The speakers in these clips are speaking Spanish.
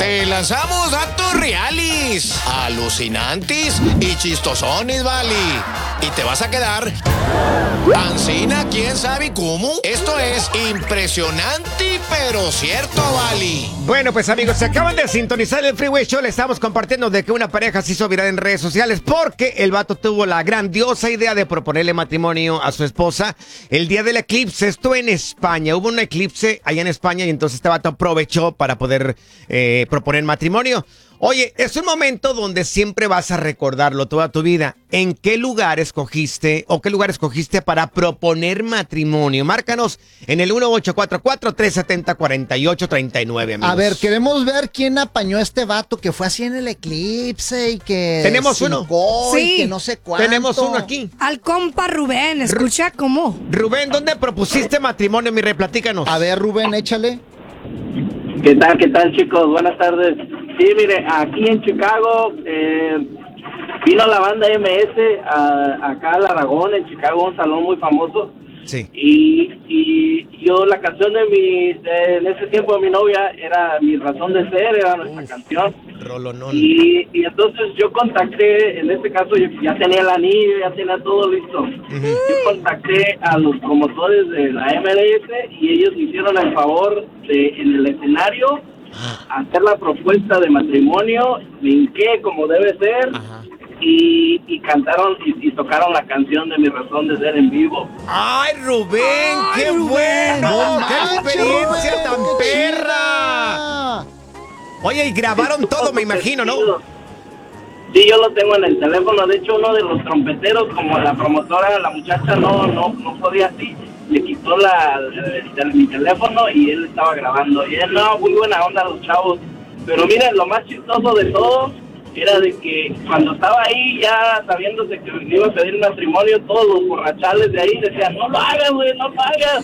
Te lanzamos datos reales, alucinantes y chistosones, vale. Y te vas a quedar ancina, quién sabe cómo. Esto es impresionante, pero cierto, vale. Bueno, pues amigos, se acaban de sintonizar el Freeway Show. Le estamos compartiendo de que una pareja se hizo viral en redes sociales porque el vato tuvo la grandiosa idea de proponerle matrimonio a su esposa el día del eclipse. Esto en España. Hubo un eclipse allá en España y entonces este vato aprovechó para poder proponer matrimonio. Oye, es un momento donde siempre vas a recordarlo toda tu vida. ¿En qué lugar escogiste para proponer matrimonio? Márcanos en el 1844-370-4839, amigos. A ver, queremos ver quién apañó a este vato que fue así en el eclipse y que... Tenemos uno. Sí. Y que no sé cuánto. Tenemos uno aquí. Al compa Rubén, escucha cómo. Rubén, ¿dónde propusiste matrimonio, mi rey? Platícanos. A ver, Rubén, échale. ¿Qué tal, chicos? Buenas tardes. Sí, mire, aquí en Chicago vino la banda MS acá al Aragón, en Chicago, un salón muy famoso. Sí. Y yo, la canción en ese tiempo de mi novia era Mi Razón de Ser, era nuestra canción. Rolonón. Y entonces yo contacté, en este caso yo ya tenía el anillo, ya tenía todo listo. Yo contacté a los promotores de la MLS y ellos me hicieron el favor de, en el escenario, hacer la propuesta de matrimonio, me hinqué como debe ser. Ajá. Y cantaron y tocaron la canción de Mi Razón de Ser en vivo. ¡Ay, Rubén! ¡Ay, ¡Qué Rubén! bueno! No ¡Qué manches, experiencia Rubén, tan qué perra! chida. Oye, y grabaron todo, me imagino, ¿no? Sí, yo lo tengo en el teléfono. De hecho, uno de los trompeteros, como la promotora, la muchacha no podía así, le quitó mi teléfono y él estaba grabando. Y él, no, muy buena onda los chavos. Pero miren, lo más chistoso de todo era de que cuando estaba ahí ya sabiéndose que me iba a pedir matrimonio, todos los borrachales de ahí decían, no lo hagas, güey, no lo hagas.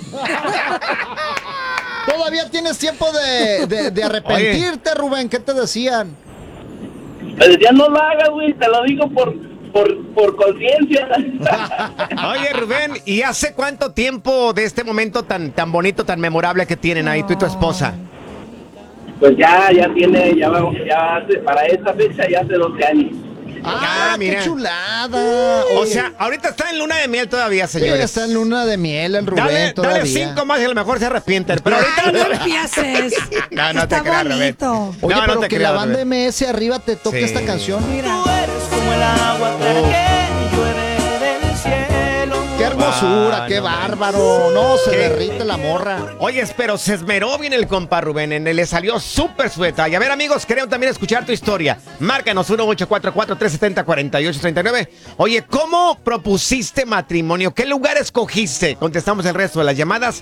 Todavía tienes tiempo de arrepentirte, Oye. Rubén, ¿qué te decían? Me decían, no lo hagas, güey, te lo digo por conciencia. Oye, Rubén, ¿y hace cuánto tiempo de este momento tan bonito, tan memorable que tienen ahí tú y tu esposa? Pues ya para esta fecha ya hace 12 años. Mira. ¡Qué chulada! O Oye, sea, ahorita está en luna de miel todavía, sí, señores. está en luna de miel el Rubén todavía. Dale 5 más y a lo mejor se arrepienten. Pero ahorita Ay, no empieces. No te creas, Rubén. Oye, No, pero no te que creas, la banda Rubén. MS arriba te toque esta canción. Mira. Como el agua clara que llueve del cielo. ¡Qué hermosura! ¡Qué bárbaro! No, se ¿Qué? derrite la morra. Oye, pero se esmeró bien el compa Rubén, le salió súper su detalle. A ver, amigos, queremos también escuchar tu historia. Márcanos 1844-370-4839. Oye, ¿cómo propusiste matrimonio? ¿Qué lugar escogiste? Contestamos el resto de las llamadas.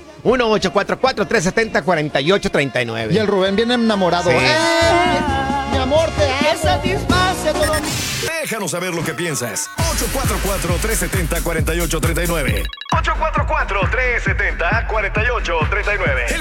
1844-370-4839. Y el Rubén viene enamorado. Sí. Mi amor, te amo. Que satisface todo mi... Déjanos saber lo que piensas. 844-370-4839. 844-370-4839. El